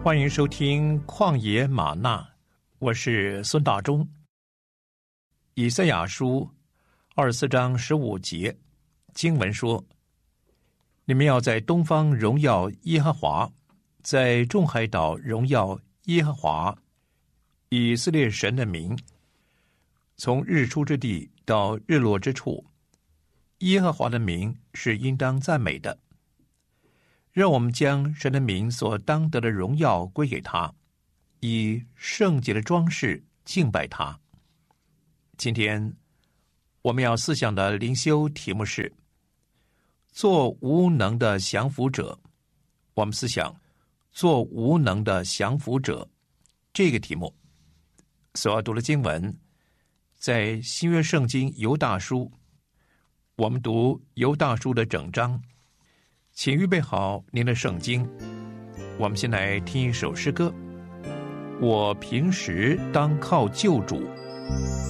欢迎收听旷野吗哪，我是孙大中。以赛亚书24章15节经文说：你们要在东方荣耀耶和华，在众海岛荣耀耶和华以色列神的名。从日出之地到日落之处，耶和华的名是应当赞美的。让我们将神的名所当得的荣耀归给他，以圣洁的装饰敬拜他。今天我们要思想的灵修题目是做无能的降服者。我们思想做无能的降服者这个题目。所要读的经文在新约圣经犹大书，我们读犹大书的整章。请预备好您的圣经，我们先来听一首诗歌。我平时当靠救主。